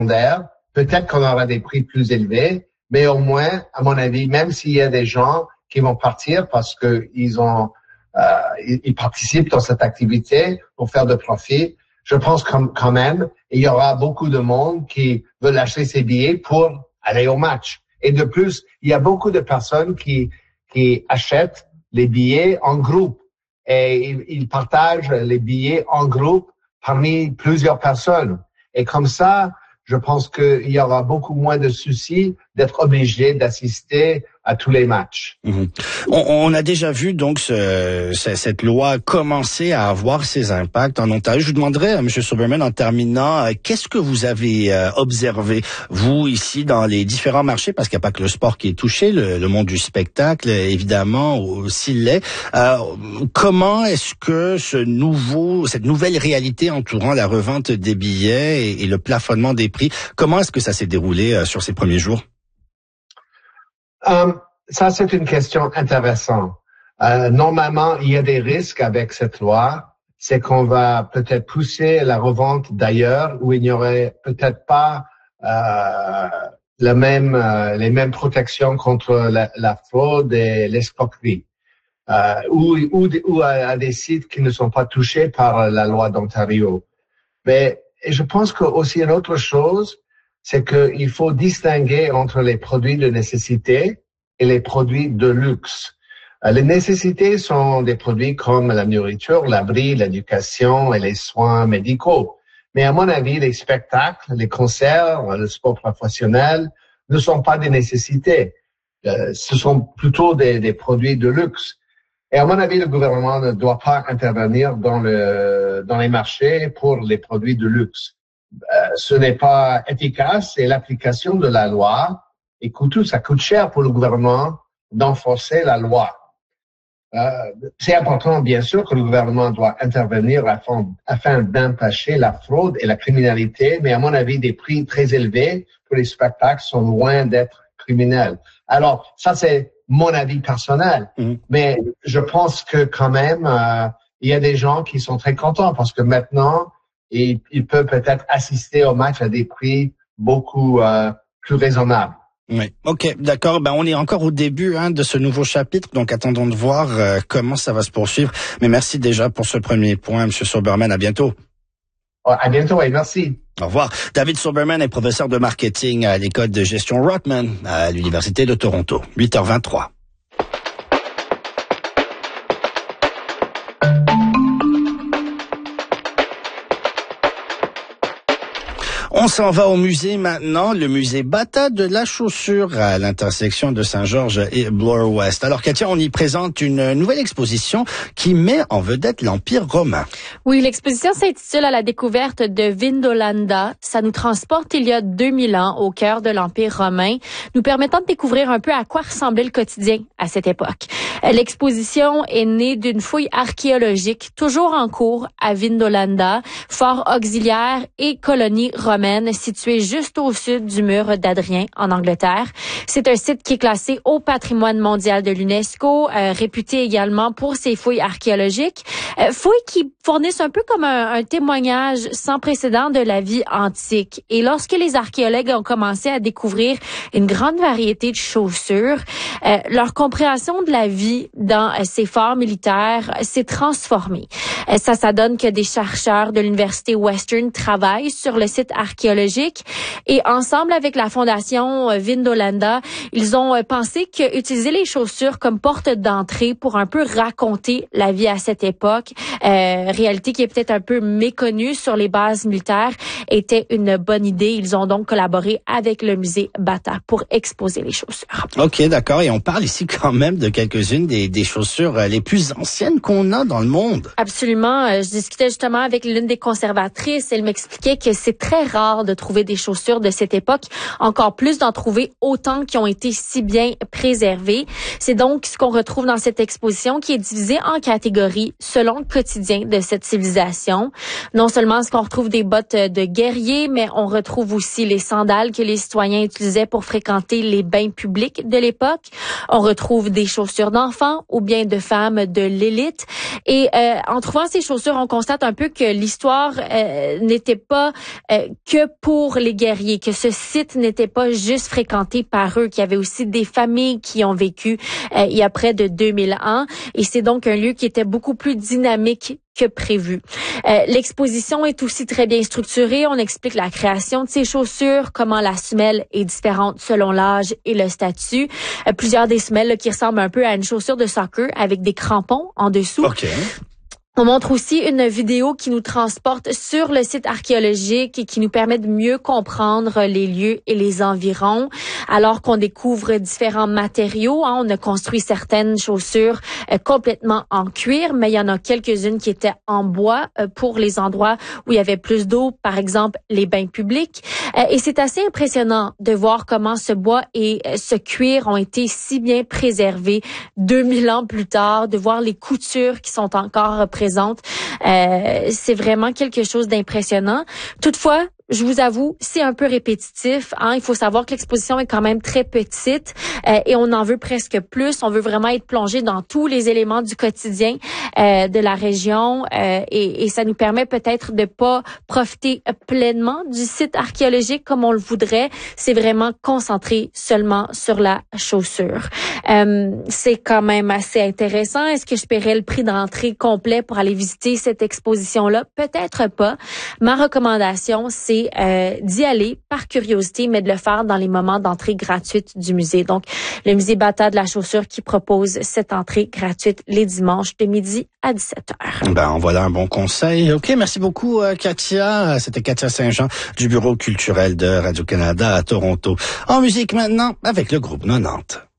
secondaire, peut-être qu'on aura des prix plus élevés, mais au moins, à mon avis, même s'il y a des gens qui vont partir parce que ils participent dans cette activité pour faire de profit, je pense quand même, il y aura beaucoup de monde qui veulent acheter ces billets pour aller au match. Et de plus, il y a beaucoup de personnes qui achètent les billets en groupe et ils partagent les billets en groupe parmi plusieurs personnes. Et comme ça, je pense qu'il y aura beaucoup moins de soucis d'être obligé d'assister à tous les matchs. Mmh. On a déjà vu donc cette loi commencer à avoir ses impacts en Ontario. Je vous demanderais, M. Silberman, en terminant, qu'est-ce que vous avez observé, vous, ici, dans les différents marchés, parce qu'il n'y a pas que le sport qui est touché, le monde du spectacle, évidemment, aussi l'est. Comment est-ce que cette nouvelle réalité entourant la revente des billets et le plafonnement des prix, comment est-ce que ça s'est déroulé sur ces premiers jours? Ça, c'est une question intéressante. Normalement, il y a des risques avec cette loi. C'est qu'on va peut-être pousser la revente d'ailleurs où il n'y aurait peut-être pas les mêmes protections contre la fraude et l'escroquerie. Ou à des sites qui ne sont pas touchés par la loi d'Ontario. Mais et je pense que aussi une autre chose, c'est qu'il faut distinguer entre les produits de nécessité et les produits de luxe. Les nécessités sont des produits comme la nourriture, l'abri, l'éducation et les soins médicaux. Mais à mon avis, les spectacles, les concerts, le sport professionnel ne sont pas des nécessités. Ce sont plutôt des produits de luxe. Et à mon avis, le gouvernement ne doit pas intervenir dans les marchés pour les produits de luxe. Ce n'est pas efficace et l'application de la loi ça coûte cher pour le gouvernement d'enforcer la loi. C'est important, bien sûr, que le gouvernement doit intervenir afin d'empêcher la fraude et la criminalité, mais à mon avis, des prix très élevés pour les spectacles sont loin d'être criminels. Alors, ça, c'est mon avis personnel, mais je pense que quand même, il y a des gens qui sont très contents parce que maintenant, ils peuvent peut-être assister au match à des prix beaucoup plus raisonnables. Oui, ok, d'accord. On est encore au début de ce nouveau chapitre, donc attendons de voir comment ça va se poursuivre. Mais merci déjà pour ce premier point, M. Silberman. À bientôt. À bientôt et merci. Au revoir. David Silberman est professeur de marketing à l'école de gestion Rotman à l'Université de Toronto. 8h23. On s'en va au musée maintenant, le musée Bata de la chaussure à l'intersection de Saint-Georges et Bloor-West. Alors Katia, on y présente une nouvelle exposition qui met en vedette l'Empire romain. Oui, l'exposition s'intitule « À la découverte de Vindolanda ». Ça nous transporte il y a 2000 ans au cœur de l'Empire romain, nous permettant de découvrir un peu à quoi ressemblait le quotidien à cette époque. L'exposition est née d'une fouille archéologique toujours en cours à Vindolanda, fort auxiliaire et colonie romaine située juste au sud du mur d'Adrien en Angleterre. C'est un site qui est classé au patrimoine mondial de l'UNESCO, réputé également pour ses fouilles archéologiques. Fouilles qui fournissent un peu comme un témoignage sans précédent de la vie antique. Et lorsque les archéologues ont commencé à découvrir une grande variété de chaussures, leur compréhension de la vie dans ces forts militaires s'est transformée. Ça donne que des chercheurs de l'Université Western travaillent sur le site archéologique et ensemble avec la fondation Vindolanda, ils ont pensé qu'utiliser les chaussures comme porte d'entrée pour un peu raconter la vie à cette époque, réalité qui est peut-être un peu méconnue sur les bases militaires, était une bonne idée. Ils ont donc collaboré avec le musée Bata pour exposer les chaussures. OK, d'accord. Et on parle ici quand même de quelques-unes des chaussures les plus anciennes qu'on a dans le monde. Absolument. Je discutais justement avec l'une des conservatrices. Elle m'expliquait que c'est très rare de trouver des chaussures de cette époque, encore plus d'en trouver autant qui ont été si bien préservées. C'est donc ce qu'on retrouve dans cette exposition qui est divisée en catégories selon le quotidien de cette civilisation. Non seulement est-ce qu'on retrouve des bottes de guerriers, mais on retrouve aussi les sandales que les citoyens utilisaient pour fréquenter les bains publics de l'époque. On retrouve des chaussures d'enfants ou bien de femmes de l'élite. Et en trouvant ces chaussures, on constate un peu que l'histoire n'était pas que lieu pour les guerriers, que ce site n'était pas juste fréquenté par eux, qu'il y avait aussi des familles qui ont vécu il y a près de 2000 ans. Et c'est donc un lieu qui était beaucoup plus dynamique que prévu. L'exposition est aussi très bien structurée. On explique la création de ces chaussures, comment la semelle est différente selon l'âge et le statut. Plusieurs des semelles là, qui ressemblent un peu à une chaussure de soccer avec des crampons en dessous. OK. On montre aussi une vidéo qui nous transporte sur le site archéologique et qui nous permet de mieux comprendre les lieux et les environs, alors qu'on découvre différents matériaux. On a construit certaines chaussures complètement en cuir, mais il y en a quelques-unes qui étaient en bois pour les endroits où il y avait plus d'eau, par exemple les bains publics. Et c'est assez impressionnant de voir comment ce bois et ce cuir ont été si bien préservés 2000 ans plus tard, de voir les coutures qui sont encore présentes. C'est vraiment quelque chose d'impressionnant. Toutefois, je vous avoue, c'est un peu répétitif. Il faut savoir que l'exposition est quand même très petite et on en veut presque plus. On veut vraiment être plongé dans tous les éléments du quotidien de la région et ça nous permet peut-être de pas profiter pleinement du site archéologique comme on le voudrait. C'est vraiment concentré seulement sur la chaussure. C'est quand même assez intéressant. Est-ce que je paierais le prix d'entrée complet pour aller visiter cette exposition-là? Peut-être pas. Ma recommandation, c'est d'y aller par curiosité, mais de le faire dans les moments d'entrée gratuite du musée. Donc, le musée Bata de la chaussure qui propose cette entrée gratuite les dimanches de midi à 17h. Ben, voilà un bon conseil. OK, merci beaucoup, Katia. C'était Katia Saint-Jean du Bureau culturel de Radio-Canada à Toronto. En musique maintenant, avec le groupe 90.